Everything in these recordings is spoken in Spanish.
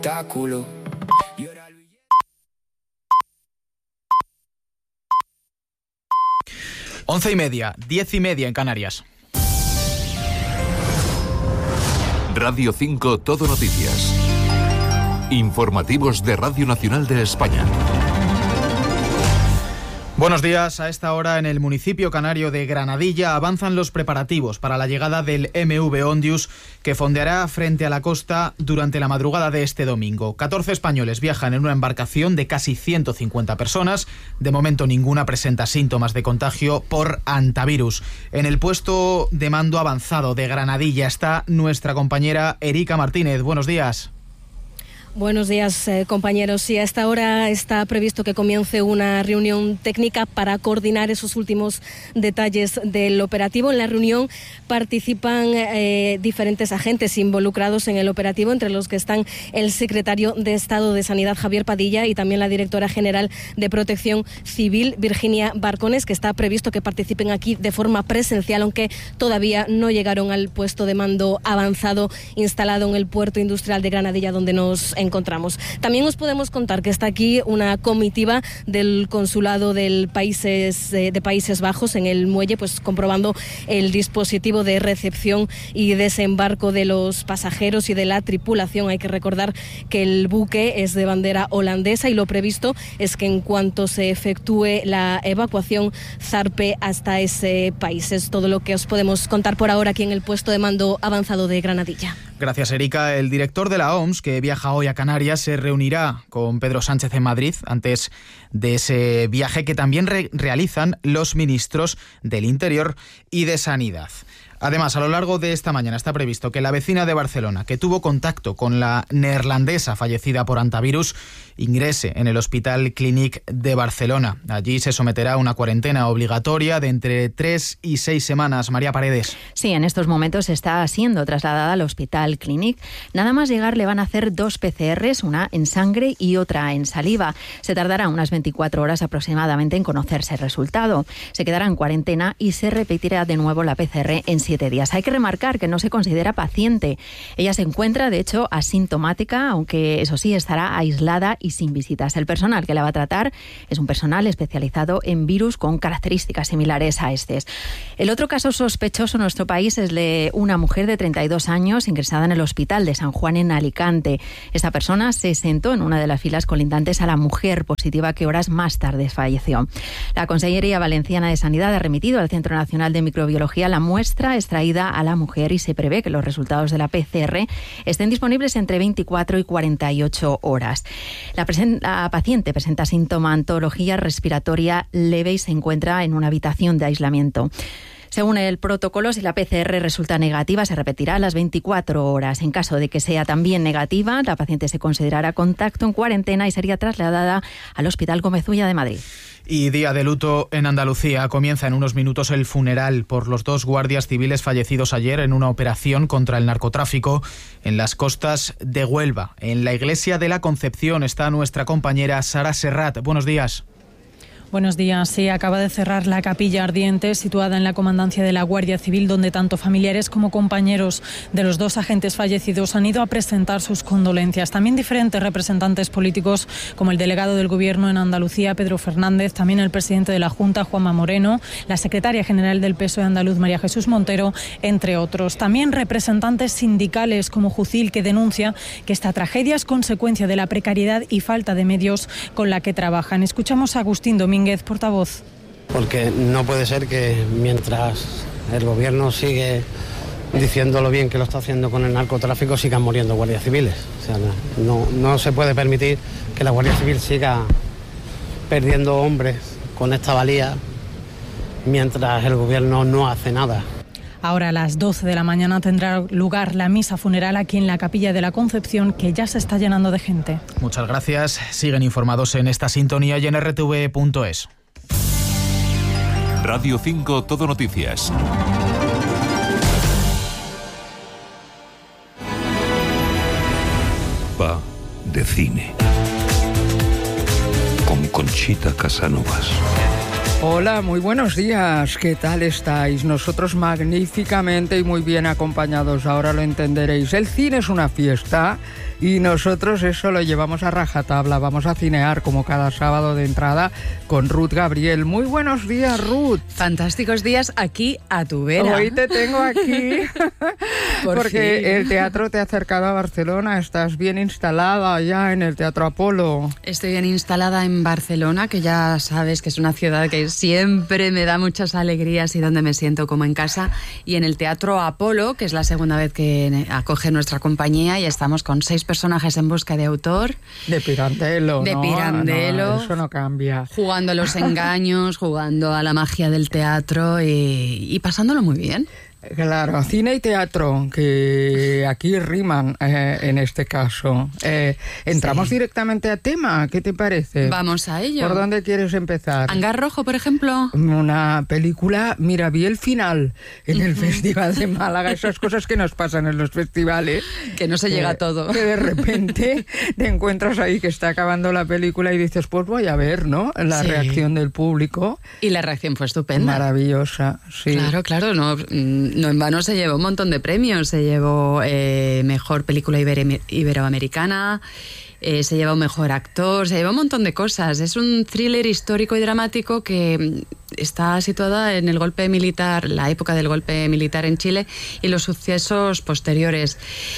espectáculo. 11:30, 10:30 en Canarias. Radio 5 Todo Noticias. Informativos de Radio Nacional de España. Buenos días. A esta hora en el municipio canario de Granadilla avanzan los preparativos para la llegada del MV Ondius, que fondeará frente a la costa durante la madrugada de este domingo. 14 españoles viajan en una embarcación de casi 150 personas. De momento ninguna presenta síntomas de contagio por hantavirus. En el puesto de mando avanzado de Granadilla está nuestra compañera Erika Martínez. Buenos días. Buenos días, compañeros. Sí, a esta hora está previsto que comience una reunión técnica para coordinar esos últimos detalles del operativo. En la reunión participan diferentes agentes involucrados en el operativo, entre los que están el secretario de Estado de Sanidad, Javier Padilla, y también la directora general de Protección Civil, Virginia Barcones, que está previsto que participen aquí de forma presencial, aunque todavía no llegaron al puesto de mando avanzado instalado en el puerto industrial de Granadilla, donde nos encontramos. También os podemos contar que está aquí una comitiva del consulado de Países Bajos en el muelle, pues comprobando el dispositivo de recepción y desembarco de los pasajeros y de la tripulación. Hay que recordar que el buque es de bandera holandesa y lo previsto es que en cuanto se efectúe la evacuación zarpe hasta ese país. Es todo lo que os podemos contar por ahora aquí en el puesto de mando avanzado de Granadilla. Gracias, Erika. El director de la OMS, que viaja hoy a Canarias, se reunirá con Pedro Sánchez en Madrid antes de ese viaje que también realizan los ministros del Interior y de Sanidad. Además, a lo largo de esta mañana está previsto que la vecina de Barcelona, que tuvo contacto con la neerlandesa fallecida por hantavirus, ingrese en el Hospital Clínic de Barcelona. Allí se someterá a una cuarentena obligatoria de entre 3 y 6 semanas. María Paredes. Sí, en estos momentos está siendo trasladada al Hospital Clínic. Nada más llegar le van a hacer 2 PCRs, una en sangre y otra en saliva. Se tardará unas 24 horas aproximadamente en conocerse el resultado. Se quedará en cuarentena y se repetirá de nuevo la PCR en 7 días. Hay que remarcar que no se considera paciente. Ella se encuentra, de hecho, asintomática, aunque eso sí, estará aislada y sin visitas. El personal que la va a tratar es un personal especializado en virus con características similares a este. El otro caso sospechoso en nuestro país es de una mujer de 32 años ingresada en el Hospital de San Juan en Alicante. Esta persona se sentó en una de las filas colindantes a la mujer positiva que horas más tarde falleció. La Consellería Valenciana de Sanidad ha remitido al Centro Nacional de Microbiología la muestra extraída a la mujer y se prevé que los resultados de la PCR estén disponibles entre 24 y 48 horas. La paciente presenta sintomatología respiratoria leve y se encuentra en una habitación de aislamiento. Según el protocolo, si la PCR resulta negativa, se repetirá a las 24 horas. En caso de que sea también negativa, la paciente se considerará contacto en cuarentena y sería trasladada al Hospital Gómez Ulla de Madrid. Y día de luto en Andalucía. Comienza en unos minutos el funeral por los 2 guardias civiles fallecidos ayer en una operación contra el narcotráfico en las costas de Huelva. En la iglesia de la Concepción está nuestra compañera Sara Serrat. Buenos días. Buenos días. Sí, acaba de cerrar la capilla ardiente situada en la comandancia de la Guardia Civil, donde tanto familiares como compañeros de los 2 agentes fallecidos han ido a presentar sus condolencias. También diferentes representantes políticos, como el delegado del Gobierno en Andalucía, Pedro Fernández, también el presidente de la Junta, Juanma Moreno, la secretaria general del PSOE andaluz, María Jesús Montero, entre otros. También representantes sindicales como Jucil, que denuncia que esta tragedia es consecuencia de la precariedad y falta de medios con la que trabajan. Escuchamos a Agustín Domínguez, portavoz. Porque no puede ser que mientras el gobierno sigue diciendo lo bien que lo está haciendo con el narcotráfico, sigan muriendo guardias civiles. O sea, no se puede permitir que la Guardia Civil siga perdiendo hombres con esta valía mientras el gobierno no hace nada. Ahora a las 12 de la mañana tendrá lugar la misa funeral aquí en la Capilla de la Concepción, que ya se está llenando de gente. Muchas gracias. Siguen informados en esta sintonía y en rtv.es. Radio 5 Todo Noticias. Va de cine. Con Conchita Casanovas. Hola, muy buenos días. ¿Qué tal estáis? Nosotros magníficamente y muy bien acompañados. Ahora lo entenderéis. El cine es una fiesta y nosotros eso lo llevamos a rajatabla. Vamos a cinear como cada sábado de entrada con Ruth Gabriel. Muy buenos días, Ruth. Fantásticos días aquí a tu vera. Hoy te tengo aquí porque el teatro te ha acercado a Barcelona. Estás bien instalada ya en el Teatro Apolo. Estoy bien instalada en Barcelona, que ya sabes que es una ciudad que siempre me da muchas alegrías y donde me siento como en casa. Y en el Teatro Apolo, que es la segunda vez que acoge nuestra compañía, y estamos con 6 personajes en busca de autor. De Pirandello. De Pirandello. No, eso no cambia. Jugando a los engaños, jugando a la magia del teatro y pasándolo muy bien. Claro, cine y teatro, que aquí riman en este caso. Entramos directamente a tema, ¿qué te parece? Vamos a ello. ¿Por dónde quieres empezar? Hangar Rojo, por ejemplo. Una película, mira, vi el final en el Festival de Málaga, esas cosas que nos pasan en los festivales. Que no se llega a todo. Que de repente te encuentras ahí que está acabando la película y dices, pues voy a ver, ¿no? La reacción del público. Y la reacción fue estupenda. Maravillosa, sí. Claro, no en vano se llevó un montón de premios. Se llevó mejor película iberoamericana, se llevó mejor actor, se llevó un montón de cosas. Es un thriller histórico y dramático que está situada en el golpe militar, la época del golpe militar en Chile y los sucesos posteriores.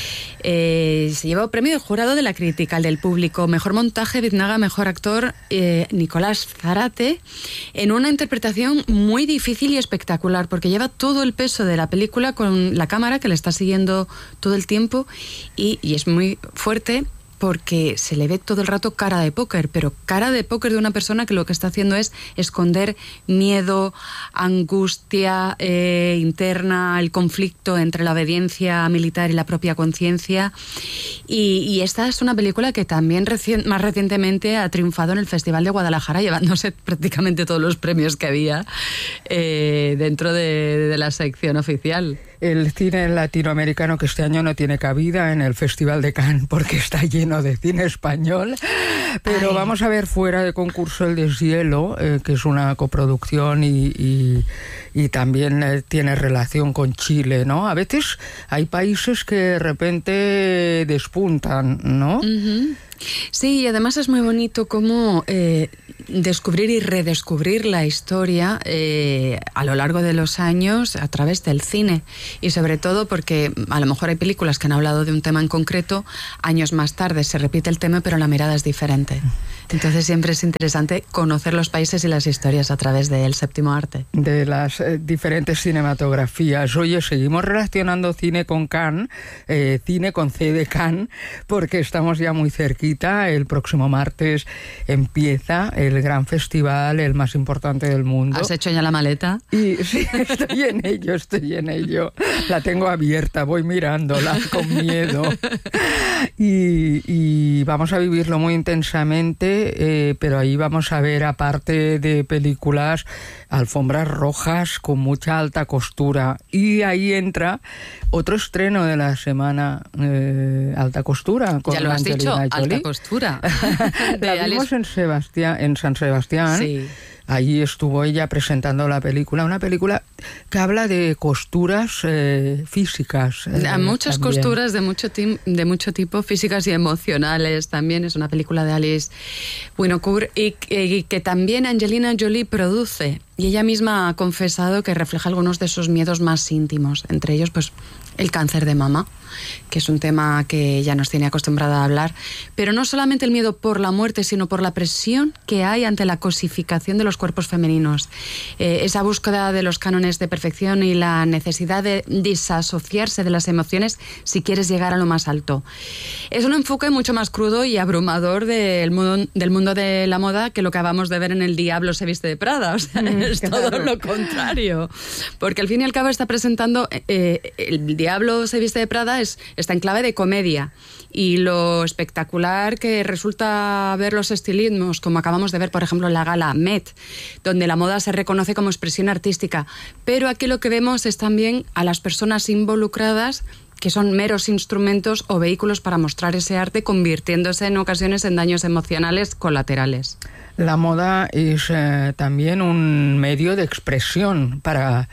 Se llevó premio de jurado de la crítica, el del público, mejor montaje, Biznaga, mejor actor, Nicolás Zárate, en una interpretación muy difícil y espectacular, porque lleva todo el peso de la película con la cámara que le está siguiendo todo el tiempo y es muy fuerte, porque se le ve todo el rato cara de póker, pero cara de póker de una persona que lo que está haciendo es esconder miedo, angustia interna, el conflicto entre la obediencia militar y la propia conciencia. Y esta es una película que también más recientemente ha triunfado en el Festival de Guadalajara, llevándose prácticamente todos los premios que había dentro de la sección oficial. El cine latinoamericano, que este año no tiene cabida en el Festival de Cannes porque está lleno de cine español, pero vamos a ver fuera de concurso El Deshielo, que es una coproducción y también tiene relación con Chile, ¿no? A veces hay países que de repente despuntan, ¿no? Uh-huh. Sí, y además es muy bonito cómo descubrir y redescubrir la historia a lo largo de los años a través del cine, y sobre todo porque a lo mejor hay películas que han hablado de un tema en concreto, años más tarde se repite el tema pero la mirada es diferente. Entonces siempre es interesante conocer los países y las historias a través del séptimo arte. De las diferentes cinematografías. Oye, seguimos relacionando cine con Cannes, cine con C de Cannes, porque estamos ya muy cerquita. El próximo martes empieza el gran festival, el más importante del mundo. ¿Has hecho ya la maleta? Y sí, estoy en ello. La tengo abierta, voy mirándola con miedo. Y vamos a vivirlo muy intensamente, pero ahí vamos a ver, aparte de películas, alfombras rojas con mucha alta costura. Y ahí entra otro estreno de la semana, alta costura. Con ya lo has Angelina dicho, Jolie. alta costura. La vimos en San Sebastián. Sí. Allí estuvo ella presentando la película, una película que habla de costuras físicas. Muchas también. costuras de mucho tipo, físicas y emocionales también. Es una película de Alice Winocour y que también Angelina Jolie produce. Y ella misma ha confesado que refleja algunos de sus miedos más íntimos, entre ellos pues el cáncer de mama, que es un tema que ella nos tiene acostumbrada a hablar, pero no solamente el miedo por la muerte, sino por la presión que hay ante la cosificación de los cuerpos femeninos, esa búsqueda de los cánones de perfección y la necesidad de disasociarse de las emociones si quieres llegar a lo más alto. Es un enfoque mucho más crudo y abrumador del mundo de la moda que lo que acabamos de ver en El Diablo se viste de Prada, o sea, es todo lo contrario, porque al fin y al cabo está presentando El Diablo se viste de Prada está en clave de comedia, y lo espectacular que resulta ver los estilismos, como acabamos de ver por ejemplo en la gala Met, donde la moda se reconoce como expresión artística, pero aquí lo que vemos es también a las personas involucradas que son meros instrumentos o vehículos para mostrar ese arte, convirtiéndose en ocasiones en daños emocionales colaterales. La moda es también un medio de expresión para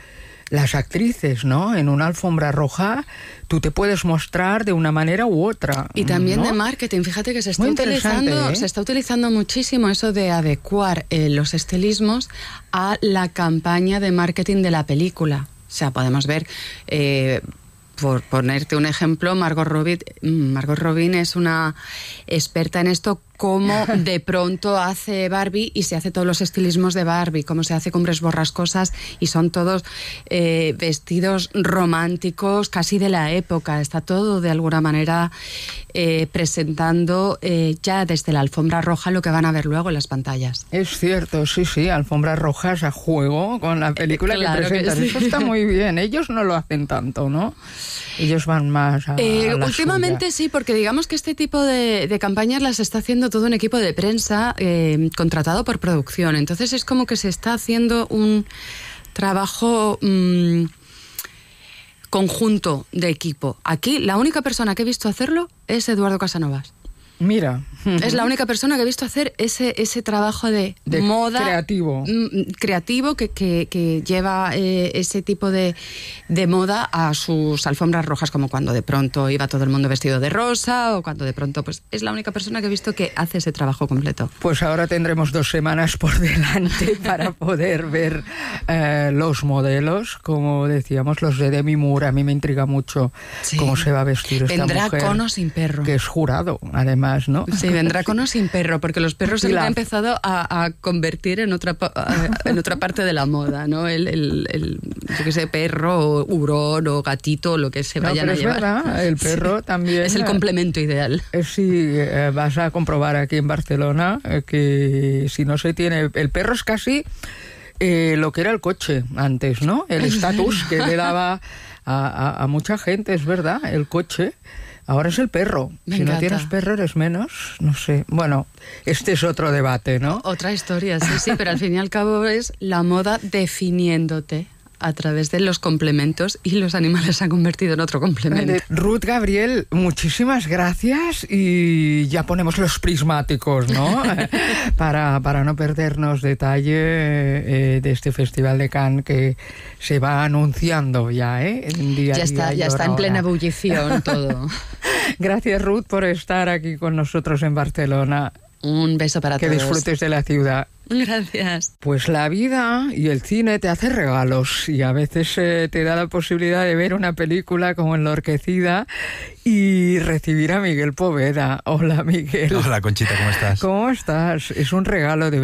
las actrices, ¿no? En una alfombra roja tú te puedes mostrar de una manera u otra. Y también, ¿no?, de marketing. Fíjate que se está se está utilizando muchísimo eso de adecuar los estilismos a la campaña de marketing de la película. O sea, podemos ver, por ponerte un ejemplo, Margot Robbie es una experta en esto, cómo de pronto hace Barbie y se hace todos los estilismos de Barbie, cómo se hace Cumbres Borrascosas y son todos vestidos románticos casi de la época. Está todo de alguna manera presentando ya desde la alfombra roja lo que van a ver luego en las pantallas. Es cierto, sí, alfombras rojas a juego con la película claro que presentas. Que sí. Eso está muy bien. Ellos no lo hacen tanto, ¿no? Ellos van más a la últimamente suya. Sí, porque digamos que este tipo de campañas las está haciendo todo un equipo de prensa contratado por producción. Entonces es como que se está haciendo un trabajo conjunto de equipo. Aquí la única persona que he visto hacerlo es Eduardo Casanovas. Mira. Es la única persona que he visto hacer ese trabajo de moda creativo que lleva ese tipo de moda a sus alfombras rojas, como cuando de pronto iba todo el mundo vestido de rosa o cuando de pronto, pues es la única persona que he visto que hace ese trabajo completo. Pues ahora tendremos 2 semanas por delante para poder ver los modelos, como decíamos, los de Demi Moore. A mí me intriga mucho cómo se va a vestir esta Vendrá mujer. con o sin perro. Que es jurado, además, ¿no? Sí, vendrá con o sin perro, porque los perros se han empezado a convertir en otra parte de la moda, ¿no? Yo qué sé, perro, o hurón, o gatito, lo que se vayan a llevar. Es verdad, el perro también... Es el complemento ideal. Sí, vas a comprobar aquí en Barcelona que si no se tiene... El perro es casi lo que era el coche antes, ¿no? El estatus que le daba a mucha gente, es verdad, el coche... Ahora es el perro. Si no tienes perro eres menos, no sé. Bueno, este es otro debate, ¿no? Otra historia, sí, pero al fin y al cabo es la moda definiéndote a través de los complementos y los animales se han convertido en otro complemento. Ruth Gabriel, muchísimas gracias y ya ponemos los prismáticos, ¿no? para no perdernos detalle de este Festival de Cannes que se va anunciando ya, en día a día. Ya está en plena ebullición todo. Gracias, Ruth, por estar aquí con nosotros en Barcelona. Un beso para todos. Que disfrutes de la ciudad. Gracias. Pues la vida y el cine te hace regalos y a veces te da la posibilidad de ver una película como Enlorquecida y recibir a Miguel Poveda. Hola, Miguel. Hola, Conchita, ¿cómo estás? ¿Cómo estás? Es un regalo de